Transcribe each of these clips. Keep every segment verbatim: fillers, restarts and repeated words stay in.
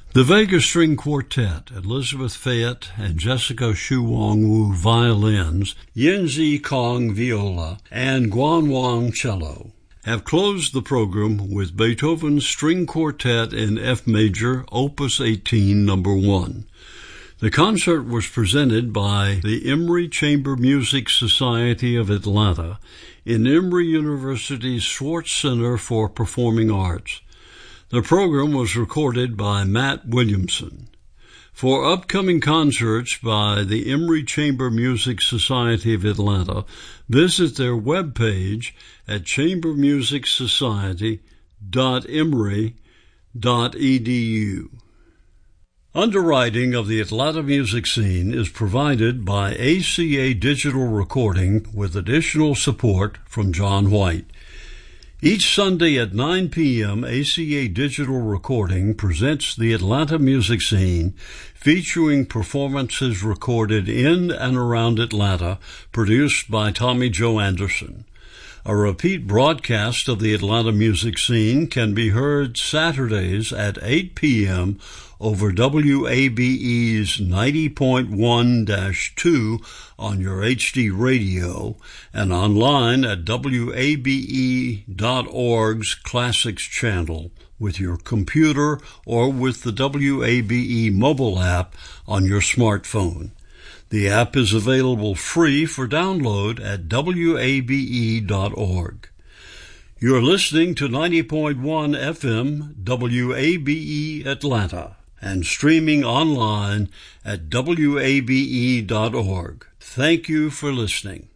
The Vega String Quartet, Elizabeth Fayette and Jessica Shu Wong Wu violins, Yin-Zi Kong viola, and Guan Wang cello, have closed the program with Beethoven's String Quartet in F major, Opus eighteen, number one. The concert was presented by the Emory Chamber Music Society of Atlanta in Emory University's Schwartz Center for Performing Arts. The program was recorded by Matt Williamson. For upcoming concerts by the Emory Chamber Music Society of Atlanta, visit their webpage at chamber music society dot emory dot e d u. Underwriting of the Atlanta music scene is provided by A C A Digital Recording with additional support from John White. Each Sunday at nine p.m., A C A Digital Recording presents the Atlanta music scene, featuring performances recorded in and around Atlanta, produced by Tommy Joe Anderson. A repeat broadcast of the Atlanta music scene can be heard Saturdays at eight p.m. over W A B E's ninety point one dash two on your H D radio and online at W A B E dot org's Classics channel with your computer or with the W A B E mobile app on your smartphone. The app is available free for download at W A B E dot org. You're listening to ninety point one F M W A B E Atlanta and streaming online at W A B E dot org. Thank you for listening.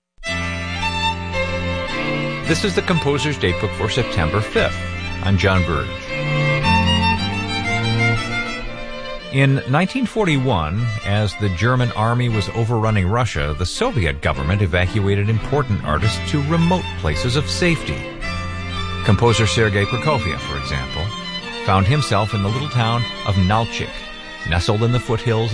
This is the Composer's Datebook for September fifth. I'm John Burge. In nineteen forty-one, as the German army was overrunning Russia, the Soviet government evacuated important artists to remote places of safety. Composer Sergei Prokofiev, for example, found himself in the little town of Nalchik, nestled in the foothills